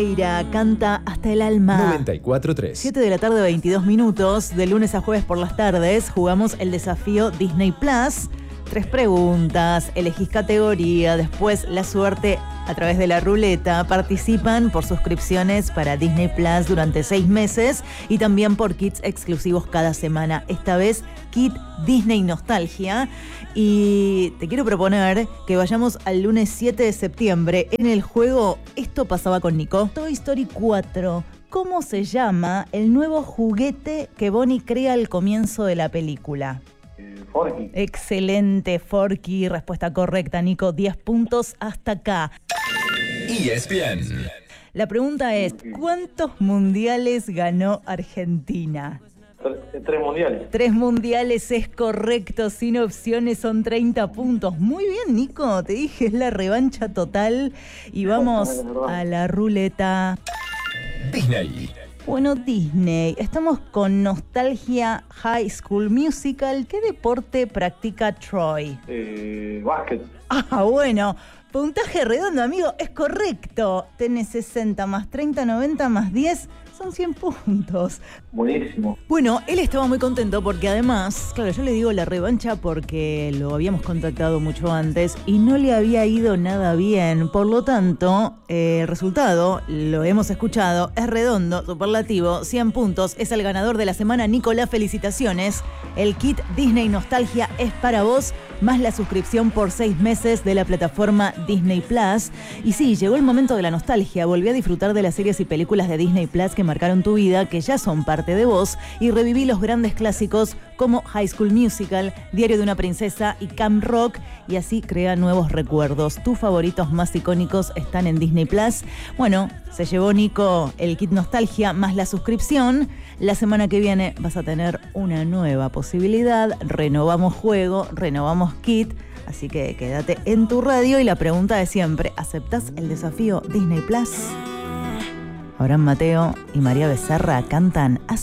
Canta hasta el alma. 94.3. 7 de la tarde, 22 minutos. De lunes a jueves por las tardes jugamos el desafío Disney Plus. 3 preguntas, elegís categoría, después la suerte a través de la ruleta. Participan por suscripciones para Disney Plus durante 6 meses y también por kits exclusivos cada semana. Esta vez, kit Disney Nostalgia. Y te quiero proponer que vayamos al lunes 7 de septiembre. En el juego Esto pasaba con Nico. Toy Story 4. ¿Cómo se llama el nuevo juguete que Bonnie crea al comienzo de la película? Forky. Excelente, Forky. Respuesta correcta, Nico. 10 puntos hasta acá. ESPN. La pregunta es, ¿cuántos mundiales ganó Argentina? 3 mundiales. 3 mundiales es correcto, sin opciones, son 30 puntos. Muy bien, Nico, te dije, es la revancha total. Y vamos a la ruleta. Disney. Bueno, Disney, estamos con Nostalgia High School Musical. ¿Qué deporte practica Troy? Básquet. Ah, bueno, puntaje redondo, amigo, es correcto. Tenés 60 más 30, 90 más 10, son 100 puntos. Buenísimo. Bueno, él estaba muy contento porque además, claro, yo le digo la revancha porque lo habíamos contactado mucho antes y no le había ido nada bien. Por lo tanto, el resultado, lo hemos escuchado, es redondo, superlativo, 100 puntos. Es el ganador de la semana. Nicolás, felicitaciones. El kit Disney Nostalgia es para vos, más la suscripción por 6 meses de la plataforma Disney Plus. Y sí, llegó el momento de la nostalgia. Volví a disfrutar de las series y películas de Disney Plus que marcaron tu vida, que ya son parte de vos, y reviví los grandes clásicos como High School Musical, Diario de una Princesa y Camp Rock, y así crea nuevos recuerdos. Tus favoritos más icónicos están en Disney Plus. Bueno, se llevó Nico el kit Nostalgia más la suscripción. La semana que viene vas a tener una nueva posibilidad. Renovamos juego, renovamos kit. Así que quédate en tu radio y la pregunta de siempre, ¿aceptás el desafío Disney Plus? Abraham Mateo y María Becerra cantan así.